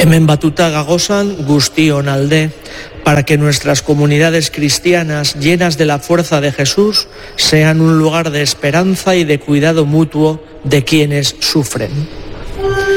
Hemen batuta gagozan guztion alde, para que nuestras comunidades cristianas llenas de la fuerza de Jesús sean un lugar de esperanza y de cuidado mutuo de quienes sufren.